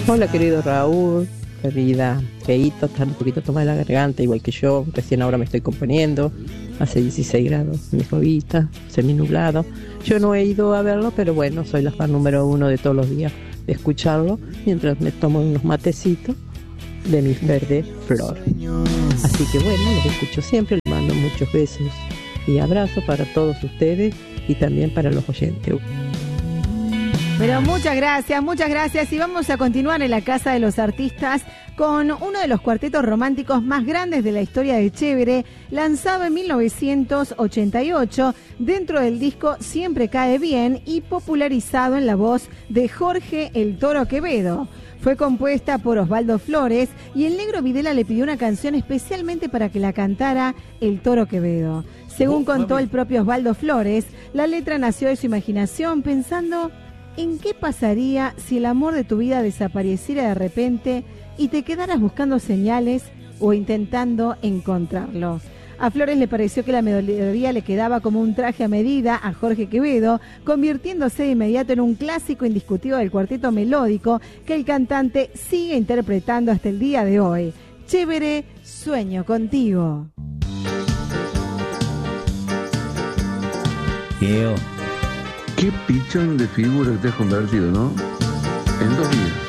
Hola querido Raúl, querida Feito, está un poquito tomada la garganta, igual que yo, recién ahora me estoy componiendo, hace 16 grados en mi jovita, seminublado. Yo no he ido a verlo, pero bueno, soy la fan número 1 de todos los días de escucharlo, mientras me tomo unos matecitos de mi verde flor. Así que bueno, los escucho siempre, les mando muchos besos y abrazos para todos ustedes y también para los oyentes. Pero muchas gracias y vamos a continuar en la Casa de los Artistas con uno de los cuartetos románticos más grandes de la historia de Chévere, lanzado en 1988 dentro del disco Siempre Cae Bien y popularizado en la voz de Jorge El Toro Quevedo. Fue compuesta por Osvaldo Flores y el Negro Videla le pidió una canción especialmente para que la cantara El Toro Quevedo. Según contó el propio Osvaldo Flores, la letra nació de su imaginación pensando en qué pasaría si el amor de tu vida desapareciera de repente y te quedaras buscando señales o intentando encontrarlo. A Flores le pareció que la melodía le quedaba como un traje a medida a Jorge Quevedo, convirtiéndose de inmediato en un clásico indiscutido del cuarteto melódico que el cantante sigue interpretando hasta el día de hoy. Chévere, sueño contigo. Qué pichón de figura que te has convertido, ¿no? En 2 días.